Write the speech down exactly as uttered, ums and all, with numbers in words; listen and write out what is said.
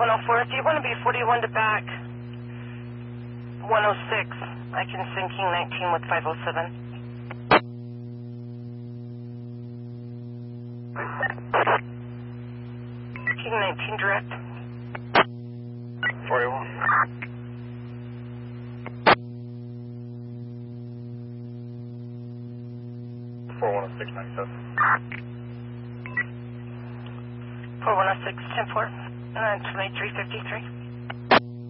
one oh four, if you want to be forty-one to back one oh six, I can send King nineteen with five oh seven. King nineteen direct. forty-one. four one oh six ninety-seven. four one oh six, ten four, uh, twenty-three fifty-three.